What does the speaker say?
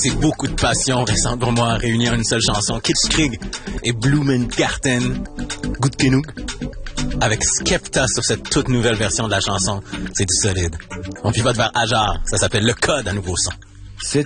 C'est beaucoup de passion récente pour moi réunie en une seule chanson. Kitschkrieg et Blumengarten, Gut genug. Avec Skepta sur cette toute nouvelle version de la chanson. C'est du solide. On pivote vers Ajar. Ça s'appelle Le Code à nouveau son.